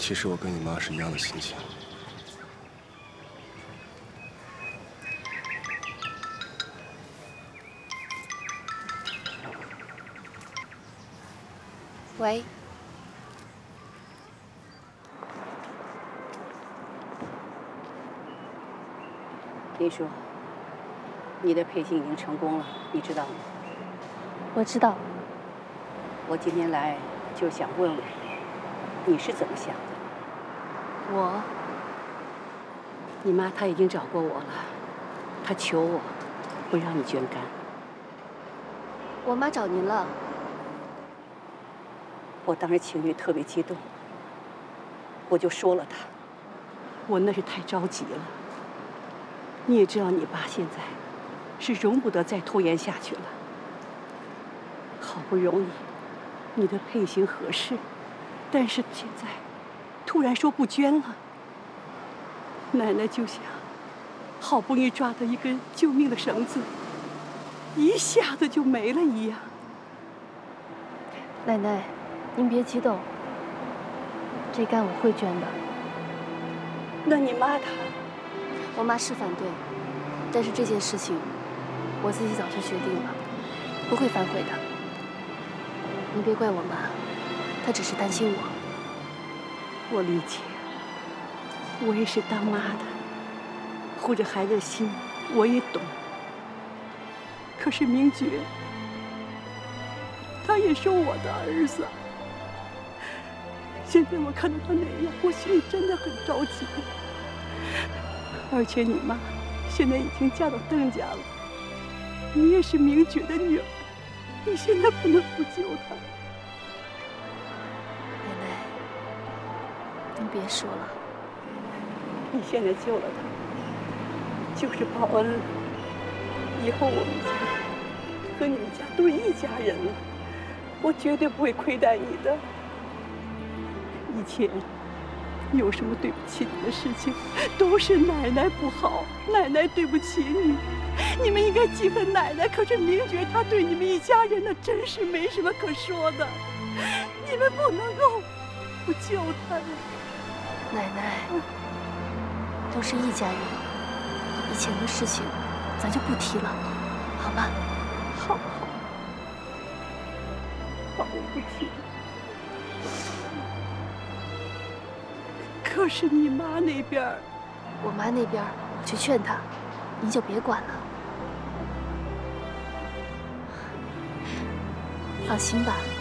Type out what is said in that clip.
其实我跟你妈是一样的心情。 喂。 林叔，你的配型已经成功了，你知道吗？ 我知道。 我今天来就想问问你是怎么想的。你妈她已经找过我了，她求我不让你捐肝。 我妈找您了。 我当时情绪特别激动，我就说了她，我那是太着急了。你也知道，你爸现在是容不得再拖延下去了。好不容易你的配型合适，但是现在突然说不捐了，奶奶就像好不容易抓到一根救命的绳子，一下子就没了一样。 奶奶，您别激动，这肝我会捐的。 那你妈她？ 我妈是反对，但是这件事情我自己早就决定了，不会反悔的。您别怪我妈，她只是担心我。 我理解，我也是当妈的，护着孩子的心，我也懂。可是明觉，他也是我的儿子。现在我看到他那样，我心里真的很着急。而且你妈现在已经嫁到邓家了，你也是明觉的女儿，你现在不能不救她。 奶奶，您别说了。 你现在救了她，就是报恩了。以后我们家和你们家都是一家人了，我绝对不会亏待你的。以前有什么对不起你的事情，都是奶奶不好，奶奶对不起你。你们应该记恨奶奶，可是明觉她对你们一家人那真是没什么可说的，你们不能够不救她呀。 奶奶，都是一家人，以前的事情咱就不提了，好吗？ 好，我不提。可是你妈那边， 我妈那边我去劝她，您就别管了。放心吧。